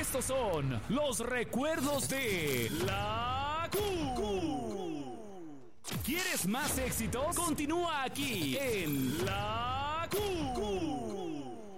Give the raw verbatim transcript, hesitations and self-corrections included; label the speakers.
Speaker 1: Estos son los recuerdos de la Q. ¿Quieres más éxitos? Continúa aquí en la Q.